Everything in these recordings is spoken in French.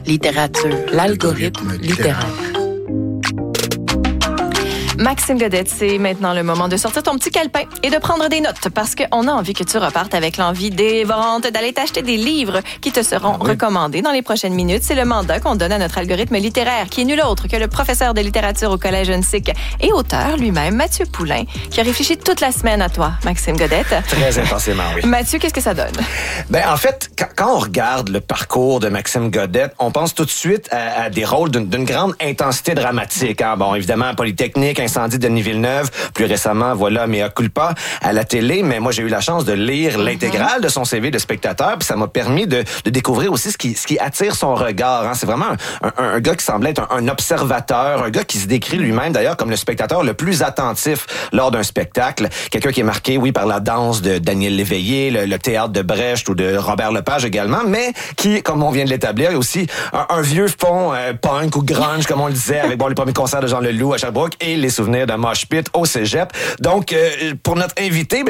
Littérature, l'algorithme littéraire. Maxime Godette, c'est maintenant le moment de sortir ton petit calepin et de prendre des notes parce qu'on a envie que tu repartes avec l'envie dévorante d'aller t'acheter des livres qui te seront recommandés dans les prochaines minutes. C'est le mandat qu'on donne à notre algorithme littéraire qui est nul autre que le professeur de littérature au Collège UNSIC et auteur lui-même, Mathieu Poulain, qui a réfléchi toute la semaine à toi, Maxime Godette. Très intensément, oui. Mathieu, qu'est-ce que ça donne? En fait, quand on regarde le parcours de Maxime Godette, on pense tout de suite à des rôles d'une grande intensité dramatique. Hein? Bon, évidemment, Polytechnique, Incendie de Denis Villeneuve, plus récemment, voilà, Mea culpa à la télé, mais moi, j'ai eu la chance de lire l'intégrale de son CV de spectateur, puis ça m'a permis de découvrir aussi ce qui attire son regard. Hein. C'est vraiment un gars qui semble être un observateur, un gars qui se décrit lui-même, d'ailleurs, comme le spectateur le plus attentif lors d'un spectacle. Quelqu'un qui est marqué, oui, par la danse de Daniel Léveillé, le théâtre de Brecht ou de Robert Lepage également, mais qui, comme on vient de l'établir, est aussi un vieux fond punk ou grunge, comme on le disait, avec les premiers concerts de Jean Leloup à Sherbrooke et les souvenirs de Mosh Pit au cégep. Donc, pour notre invité,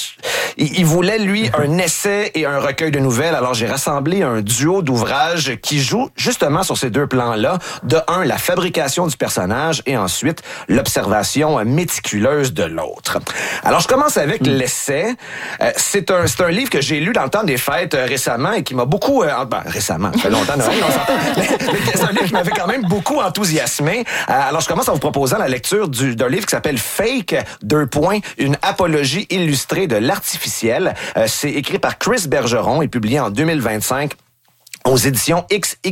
il voulait, lui, un essai et un recueil de nouvelles. Alors, j'ai rassemblé un duo d'ouvrages qui joue justement sur ces deux plans-là. De un, la fabrication du personnage et ensuite, l'observation méticuleuse de l'autre. Alors, je commence avec l'essai. C'est un livre que j'ai lu dans le temps des fêtes récemment et qui m'a beaucoup... récemment, ça fait longtemps, Noël, on s'entend. Mais c'est un livre qui m'avait quand même beaucoup enthousiasmé. Alors, je commence en vous proposant la lecture d'un livre qui s'appelle Fake, une apologie illustrée de l'artificiel. C'est écrit par Chris Bergeron et publié en 2025. Aux éditions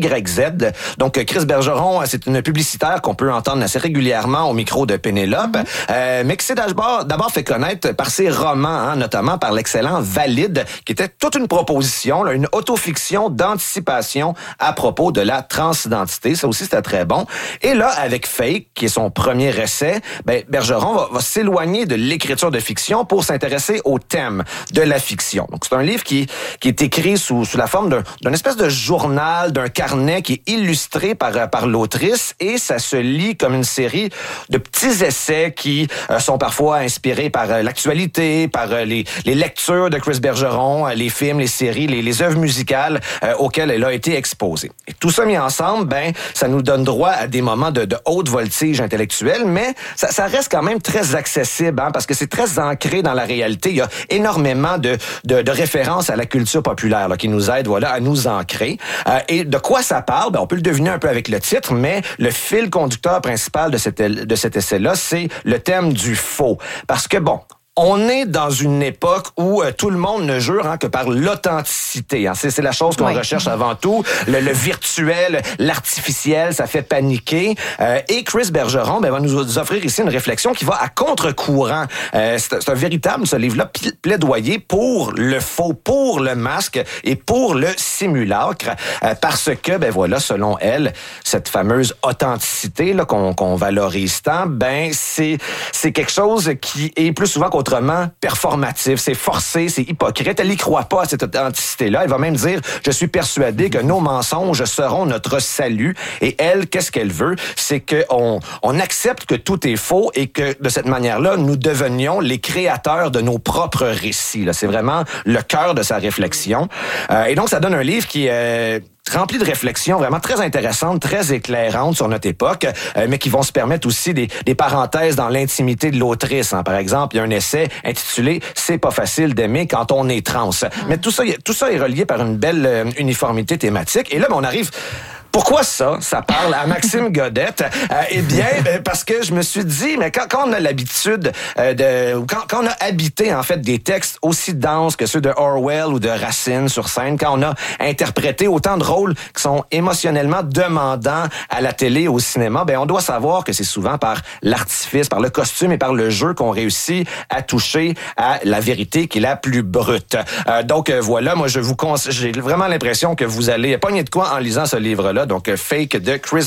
XYZ. Donc, Chris Bergeron, c'est une publicitaire qu'on peut entendre assez régulièrement au micro de Pénélope, mais qui s'est d'abord fait connaître par ses romans, hein, notamment par l'excellent Valide, qui était toute une proposition, là, une autofiction d'anticipation à propos de la transidentité. Ça aussi, c'était très bon. Et là, avec Fake, qui est son premier essai, Bergeron va s'éloigner de l'écriture de fiction pour s'intéresser au thème de la fiction. Donc, c'est un livre qui est écrit sous la forme d'un espèce de journal, d'un carnet qui est illustré par l'autrice et ça se lit comme une série de petits essais qui sont parfois inspirés par l'actualité, par les lectures de Chris Bergeron, les films, les séries, les œuvres musicales auxquelles elle a été exposée. Et tout ça mis ensemble, ça nous donne droit à des moments de haute voltige intellectuelle, mais ça reste quand même très accessible, hein, parce que c'est très ancré dans la réalité. Il y a énormément de références à la culture populaire là, qui nous aident à nous ancrer. Et de quoi ça parle? On peut le deviner un peu avec le titre, mais le fil conducteur principal de cet essai-là, c'est le thème du faux. Parce que on est dans une époque où tout le monde ne jure que par l'authenticité. Hein. C'est la chose qu'on recherche avant tout. Le virtuel, l'artificiel, ça fait paniquer. Et Chris Bergeron va nous offrir ici une réflexion qui va à contre-courant. C'est un véritable, ce livre-là, plaidoyer pour le faux, pour le masque et pour le simulacre. Parce que, selon elle, cette fameuse authenticité là qu'on valorise tant, c'est quelque chose qui est plus souvent qu'autrement performatif, c'est forcé, c'est hypocrite. Elle n'y croit pas à cette authenticité-là. Elle va même dire, je suis persuadée que nos mensonges seront notre salut. Et elle, qu'est-ce qu'elle veut? C'est qu'on accepte que tout est faux et que de cette manière-là, nous devenions les créateurs de nos propres récits. Là. C'est vraiment le cœur de sa réflexion. Et donc, ça donne un livre qui est rempli de réflexions vraiment très intéressantes, très éclairantes sur notre époque, mais qui vont se permettre aussi des parenthèses dans l'intimité de l'autrice. Hein. Par exemple, il y a un essai intitulé « C'est pas facile d'aimer quand on est trans ». Mais tout ça est relié par une belle uniformité thématique. Et là, on arrive... Pourquoi ça parle à Maxime Godette? Parce que je me suis dit, mais quand on a l'habitude quand on a habité, en fait, des textes aussi denses que ceux de Orwell ou de Racine sur scène, quand on a interprété autant de rôles qui sont émotionnellement demandants à la télé et au cinéma, on doit savoir que c'est souvent par l'artifice, par le costume et par le jeu qu'on réussit à toucher à la vérité qui est la plus brute. Donc, moi, j'ai vraiment l'impression que vous allez pogner de quoi en lisant ce livre-là. Donc, Fake de Chris